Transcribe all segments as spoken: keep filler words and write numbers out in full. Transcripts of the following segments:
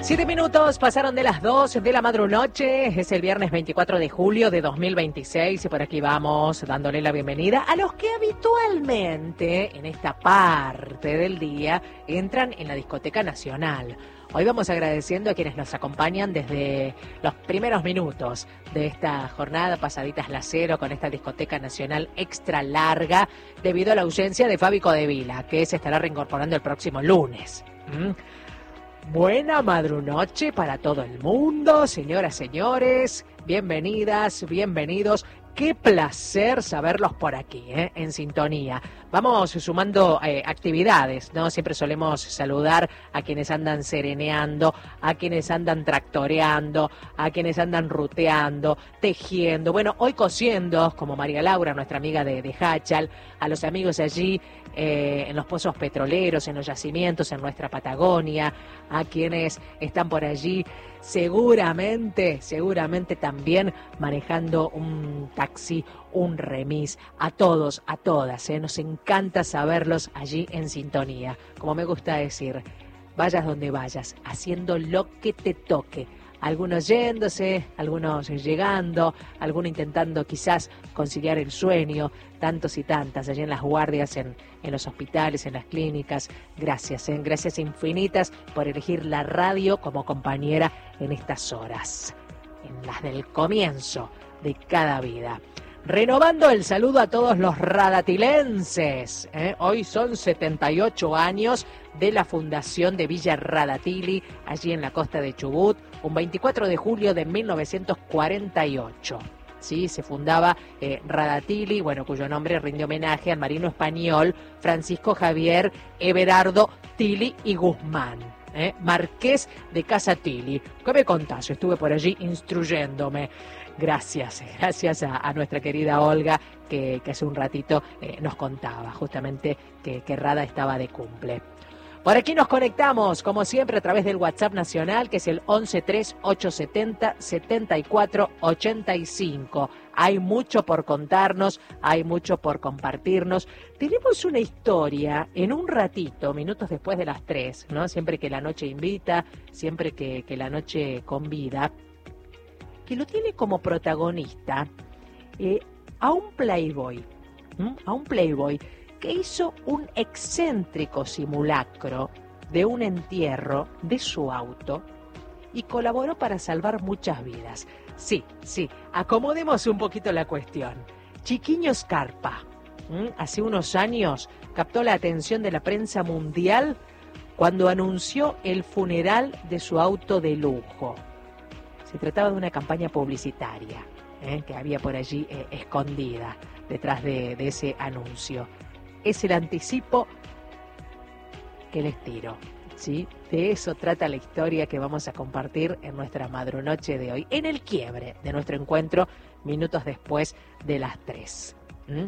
Siete minutos pasaron de las dos de la madrunoche, es el viernes veinticuatro de julio de dos mil veintiséis y por aquí vamos dándole la bienvenida a los que habitualmente en esta parte del día entran en la Discoteca Nacional. Hoy vamos agradeciendo a quienes nos acompañan desde los primeros minutos de esta jornada, pasaditas las cero, con esta Discoteca Nacional extra larga, debido a la ausencia de Fabi Codevila, que se estará reincorporando el próximo lunes. ¿Mm? Buena madrunoche para todo el mundo, señoras, señores, bienvenidas, bienvenidos. Qué placer saberlos por aquí, ¿eh? En sintonía. Vamos sumando eh, actividades, ¿no? Siempre solemos saludar a quienes andan sereneando, a quienes andan tractoreando, a quienes andan ruteando, tejiendo, bueno, hoy cosiendo, como María Laura, nuestra amiga de, de Hachal, a los amigos allí eh, en los pozos petroleros, en los yacimientos, en nuestra Patagonia, a quienes están por allí seguramente, seguramente también manejando un taxi, un remis, a todos, a todas, ¿eh? Nos encanta saberlos allí en sintonía. Como me gusta decir, vayas donde vayas, haciendo lo que te toque. Algunos yéndose, algunos llegando, algunos intentando quizás conciliar el sueño, tantos y tantas, allí en las guardias, en, en los hospitales, en las clínicas. Gracias, ¿eh? Gracias infinitas por elegir la radio como compañera en estas horas, en las del comienzo de cada vida. Renovando el saludo a todos los radatilenses, ¿eh? Hoy son setenta y ocho años de la fundación de Villa Radatili, allí en la costa de Chubut, un veinticuatro de julio de mil novecientos cuarenta y ocho. Sí, se fundaba eh, Radatili, bueno, cuyo nombre rinde homenaje al marino español Francisco Javier Everardo Tili y Guzmán, ¿eh? Marqués de Casa Tili. ¿Qué me contás? Estuve por allí instruyéndome. Gracias, gracias a, a nuestra querida Olga, que, que hace un ratito eh, nos contaba justamente que, que Rada estaba de cumple. Por aquí nos conectamos, como siempre, a través del WhatsApp nacional, que es el once tres ocho setenta setenta y cuatro ochenta y cinco. Hay mucho por contarnos, hay mucho por compartirnos. Tenemos una historia en un ratito, minutos después de las tres, ¿no? Siempre que la noche invita, siempre que, que la noche convida, que lo tiene como protagonista eh, a un playboy, ¿m? a un playboy que hizo un excéntrico simulacro de un entierro de su auto y colaboró para salvar muchas vidas. Sí, sí, acomodemos un poquito la cuestión. Chiquiño Scarpa, ¿m? hace unos años captó la atención de la prensa mundial cuando anunció el funeral de su auto de lujo. Se trataba de una campaña publicitaria ¿eh? que había por allí eh, escondida detrás de, de ese anuncio. Es el anticipo que les tiro, ¿sí? De eso trata la historia que vamos a compartir en nuestra madrunoche de hoy, en el quiebre de nuestro encuentro, minutos después de las tres. ¿Mm?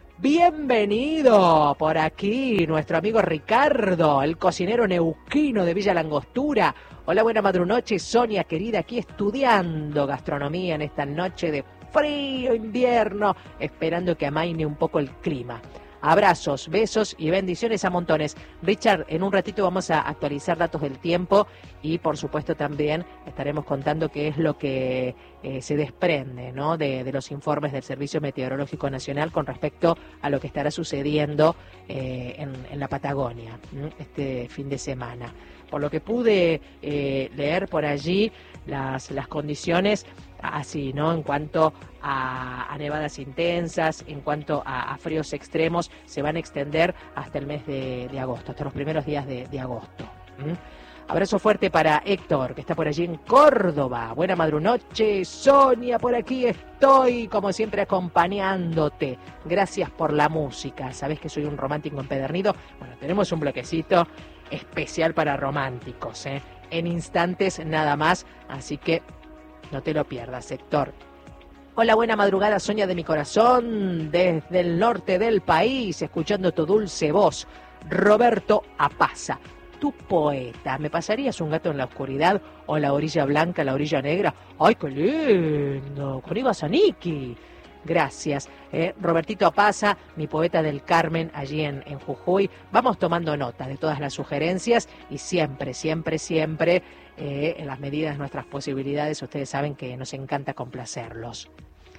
Bienvenido por aquí nuestro amigo Ricardo, el cocinero neuquino de Villa Langostura. Hola, buena madrunoche, Sonia querida, aquí estudiando gastronomía en esta noche de frío invierno, esperando que amaine un poco el clima. Abrazos, besos y bendiciones a montones. Richard, en un ratito vamos a actualizar datos del tiempo y por supuesto también estaremos contando qué es lo que eh, se desprende, ¿no? de, de los informes del Servicio Meteorológico Nacional con respecto a lo que estará sucediendo eh, en, en la Patagonia ¿m? este fin de semana. Por lo que pude eh, leer por allí, las, las condiciones así, ¿no? En cuanto a, a nevadas intensas, en cuanto a, a fríos extremos, se van a extender hasta el mes de, de agosto, hasta los primeros días de, de agosto. ¿Mm? Abrazo fuerte para Héctor, que está por allí en Córdoba. Buena madrunoche, Sonia, por aquí estoy, como siempre, acompañándote. Gracias por la música. Sabés que soy un romántico empedernido. Bueno, tenemos un bloquecito especial para románticos, ¿eh? En instantes nada más, así que no te lo pierdas, Héctor. Hola, buena madrugada, Sonia de mi corazón, desde el norte del país, escuchando tu dulce voz. Roberto Apaza, tu poeta. ¿Me pasarías Un gato en la oscuridad o La orilla blanca, la orilla negra? ¡Ay, qué lindo! Con Iba Zanicki. Gracias. Eh, Robertito Pasa, mi poeta del Carmen, allí en, en Jujuy. Vamos tomando nota de todas las sugerencias y siempre, siempre, siempre, eh, en las medidas de nuestras posibilidades, ustedes saben que nos encanta complacerlos.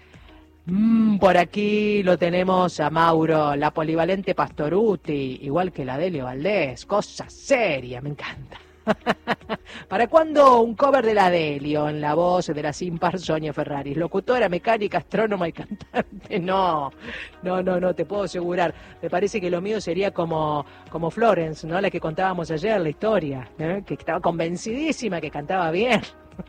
Mm, por aquí lo tenemos a Mauro, la polivalente Pastoruti, igual que la Delio Valdés, cosa seria, me encanta. ¿Para cuándo un cover de la Delio en la voz de la sin par Sonia Ferrari? Locutora, mecánica, astrónoma y cantante. No, no, no, no, te puedo asegurar. Me parece que lo mío sería como, como Florence, ¿no? La que contábamos ayer, la historia, ¿eh? Que estaba convencidísima que cantaba bien.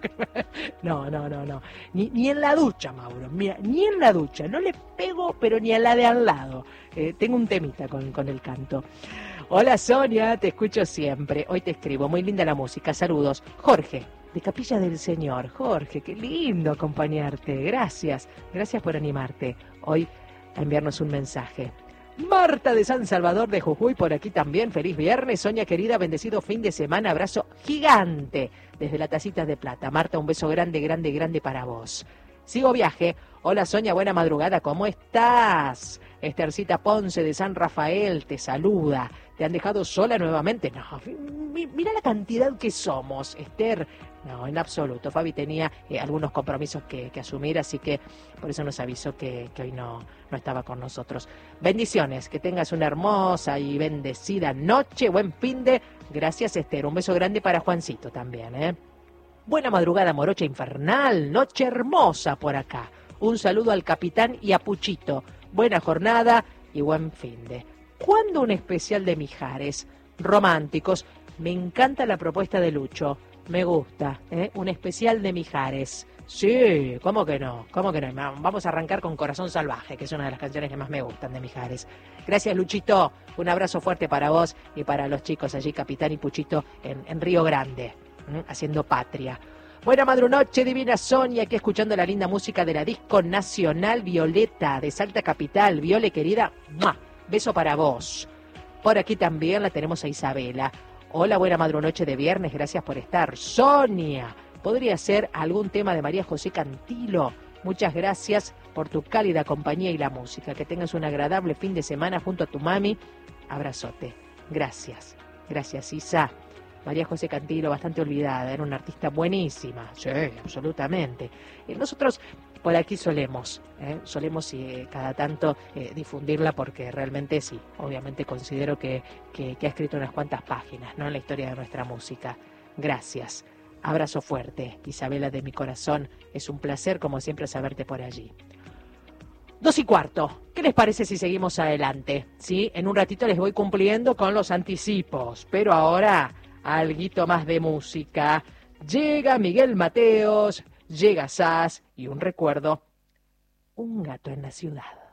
No, no, no, no. Ni, ni en la ducha, Mauro. Mira, ni en la ducha. No le pego, pero ni a la de al lado. Eh, tengo un temita con, con el canto. Hola Sonia, te escucho siempre. Hoy te escribo. Muy linda la música. Saludos. Jorge, de Capilla del Señor. Jorge, qué lindo acompañarte. Gracias. Gracias por animarte hoy a enviarnos un mensaje. Marta de San Salvador de Jujuy, por aquí también. Feliz viernes, Sonia querida, bendecido fin de semana, abrazo gigante desde la tacita de plata. Marta, un beso grande, grande, grande para vos. Sigo viaje. Hola Sonia, buena madrugada, ¿cómo estás? Estercita Ponce de San Rafael te saluda. ¿Te han dejado sola nuevamente? No, mira la cantidad que somos, Esther. No, en absoluto. Fabi tenía eh, algunos compromisos que, que asumir, así que por eso nos avisó que, que hoy no, no estaba con nosotros. Bendiciones, que tengas una hermosa y bendecida noche, buen fin de... Gracias, Esther. Un beso grande para Juancito también, ¿eh? Buena madrugada, morocha infernal. Noche hermosa por acá. Un saludo al capitán y a Puchito. Buena jornada y buen fin de... ¿Cuándo un especial de Mijares? Románticos. Me encanta la propuesta de Lucho. Me gusta, ¿eh? Un especial de Mijares. Sí, ¿cómo que no? ¿Cómo que no? Vamos a arrancar con Corazón Salvaje, que es una de las canciones que más me gustan de Mijares. Gracias, Luchito. Un abrazo fuerte para vos y para los chicos allí, Capitán y Puchito, en, en Río Grande, ¿eh? Haciendo patria. Buena madrunoche, divina Sonia, aquí escuchando la linda música de la Disco Nacional Violeta de Salta Capital. Viole, querida, ¡mua! Beso para vos. Por aquí también la tenemos a Isabela. Hola, buena madrunoche de viernes, gracias por estar. Sonia, ¿podría ser algún tema de María José Cantilo? Muchas gracias por tu cálida compañía y la música. Que tengas un agradable fin de semana junto a tu mami. Abrazote. Gracias. Gracias, Isa. María José Cantilo, bastante olvidada, era una artista buenísima. Sí, absolutamente. Eh, nosotros por aquí solemos, ¿eh? solemos eh, cada tanto eh, difundirla porque realmente sí, obviamente considero que, que, que ha escrito unas cuantas páginas, ¿no?, en la historia de nuestra música. Gracias. Abrazo fuerte, Isabela de mi corazón. Es un placer, como siempre, saberte por allí. Dos y cuarto. ¿Qué les parece si seguimos adelante? ¿Sí? En un ratito les voy cumpliendo con los anticipos, pero ahora alguito más de música. Llega Miguel Mateos, llega Sass y un recuerdo, Un gato en la ciudad.